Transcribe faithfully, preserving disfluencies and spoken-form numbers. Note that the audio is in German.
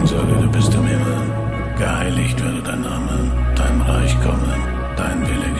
Sage, du bist im Himmel, geheiligt werde dein Name, dein Reich komme, dein Wille